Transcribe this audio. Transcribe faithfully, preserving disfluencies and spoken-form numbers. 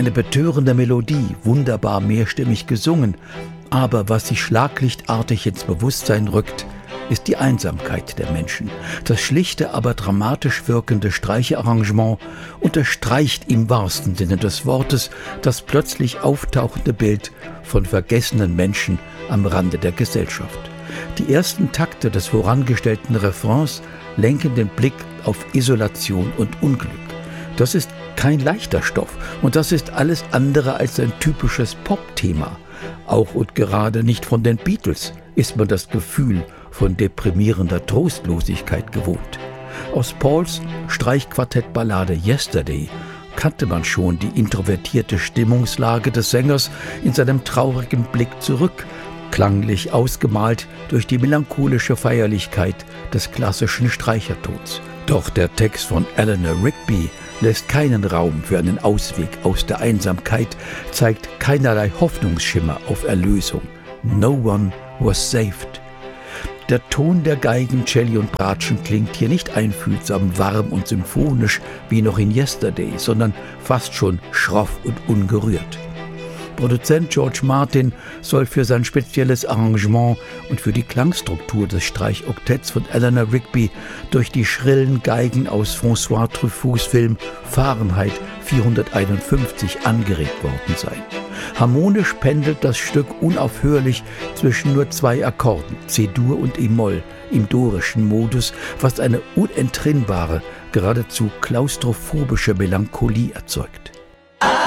eine betörende Melodie, wunderbar mehrstimmig gesungen. Aber was sich schlaglichtartig ins Bewusstsein rückt, ist die Einsamkeit der Menschen. Das schlichte, aber dramatisch wirkende Streicherarrangement unterstreicht im wahrsten Sinne des Wortes das plötzlich auftauchende Bild von vergessenen Menschen am Rande der Gesellschaft. Die ersten Takte des vorangestellten Refrains lenken den Blick auf Isolation und Unglück. Das ist kein leichter Stoff und das ist alles andere als ein typisches Pop-Thema. Auch und gerade nicht von den Beatles ist man das Gefühl von deprimierender Trostlosigkeit gewohnt. Aus Pauls Streichquartettballade Yesterday kannte man schon die introvertierte Stimmungslage des Sängers in seinem traurigen Blick zurück, klanglich ausgemalt durch die melancholische Feierlichkeit des klassischen Streichertons. Doch der Text von Eleanor Rigby lässt keinen Raum für einen Ausweg aus der Einsamkeit, zeigt keinerlei Hoffnungsschimmer auf Erlösung. No one was saved. Der Ton der Geigen, Celli und Bratschen klingt hier nicht einfühlsam, warm und symphonisch wie noch in Yesterday, sondern fast schon schroff und ungerührt. Produzent George Martin soll für sein spezielles Arrangement und für die Klangstruktur des Streichoktetts von Eleanor Rigby durch die schrillen Geigen aus François Truffauts Film Fahrenheit vierhunderteinundfünfzig angeregt worden sein. Harmonisch pendelt das Stück unaufhörlich zwischen nur zwei Akkorden, C-Dur und E-Moll, im dorischen Modus, was eine unentrinnbare, geradezu klaustrophobische Melancholie erzeugt.